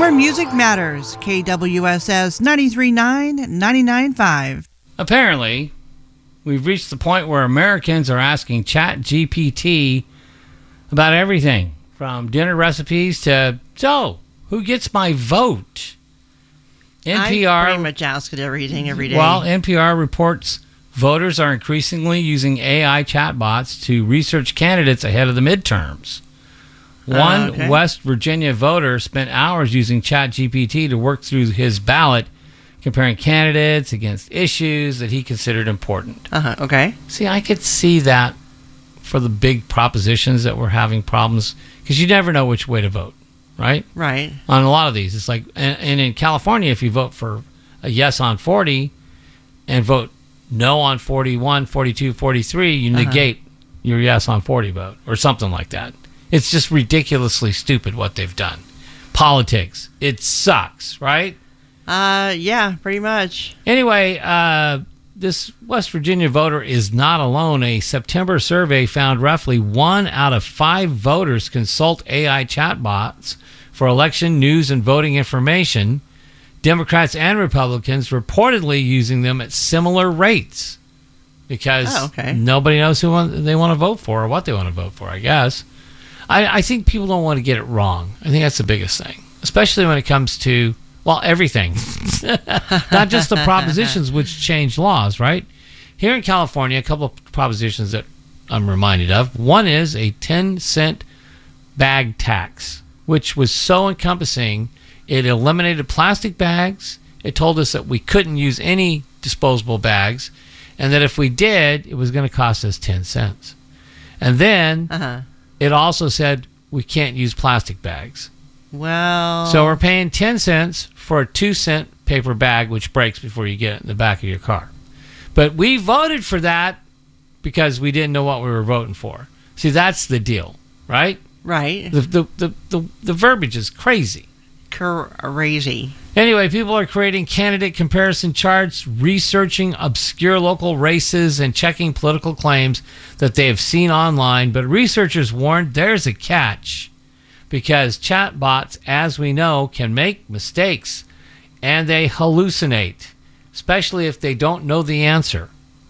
where music matters. KWSS 93.9, 99.5. Apparently, we've reached the point where Americans are asking ChatGPT about everything, from dinner recipes to, so, who gets my vote? NPR, I pretty much ask it everything every day. Well, NPR reports voters are increasingly using AI chatbots to research candidates ahead of the midterms. One West Virginia voter spent hours using ChatGPT to work through his ballot, comparing candidates against issues that he considered important. Okay. See, I could see that for the big propositions that we're having problems, because you never know which way to vote, right? Right. On a lot of these, it's like, and in California, if you vote for a yes on 40 and vote no on 41, 42, 43, you negate your yes on 40 vote or something like that. It's just ridiculously stupid what they've done. Politics. It sucks, right? Yeah, pretty much. Anyway, this West Virginia voter is not alone. A September survey found roughly 1 out of 5 voters consult AI chatbots for election news and voting information. Democrats and Republicans reportedly using them at similar rates because nobody knows who they want to vote for or what they want to vote for, I guess. I think people don't want to get it wrong. I think that's the biggest thing, especially when it comes to, well, everything. Not just the propositions which change laws, right? Here in California, a couple of propositions that I'm reminded of. One is a 10-cent bag tax, which was so encompassing, it eliminated plastic bags. It told us that we couldn't use any disposable bags, and that if we did, it was going to cost us 10 cents. And then it also said we can't use plastic bags. Well, so we're paying 10 cents for a 2-cent paper bag, which breaks before you get it in the back of your car. But we voted for that because we didn't know what we were voting for. See, that's the deal, right? Right. The verbiage is crazy. Crazy. Anyway, people are creating candidate comparison charts, researching obscure local races, and checking political claims that they have seen online. But researchers warned there's a catch, because chatbots, as we know, can make mistakes, and they hallucinate, especially if they don't know the answer.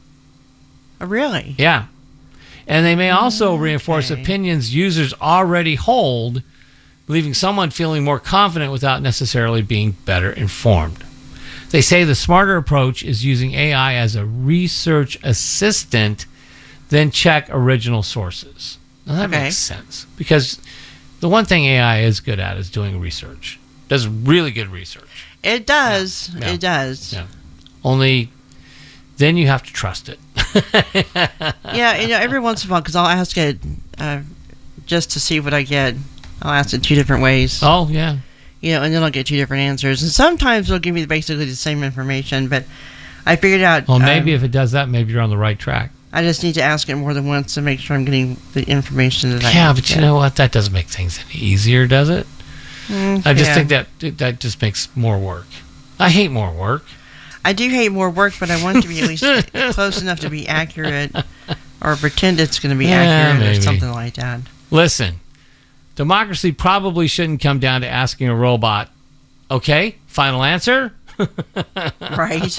Really? Yeah. And they may also reinforce opinions users already hold, leaving someone feeling more confident without necessarily being better informed. They say the smarter approach is using AI as a research assistant, then check original sources. Now that makes sense, because the one thing AI is good at is doing research. Does really good research. It does. Yeah. It does. Yeah. Only then you have to trust it. Yeah, every once in a while, because I'll ask it just to see what I get. I'll ask it 2 different ways. Oh, yeah. And then I'll get 2 different answers. And sometimes it'll give me basically the same information, but I figured out... Well, maybe if it does that, maybe you're on the right track. I just need to ask it more than once to make sure I'm getting the information that I need. Yeah, but you know what? That doesn't make things any easier, does it? I just think that just makes more work. I hate more work. I do hate more work, but I want it to be at least close enough to be accurate, or pretend it's going to be accurate or something like that. Listen, democracy probably shouldn't come down to asking a robot, okay, final answer? Right.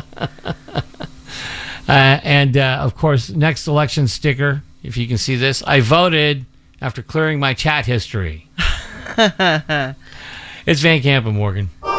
And of course, next election sticker, if you can see this, I voted after clearing my chat history. It's Van Camp and Morgan.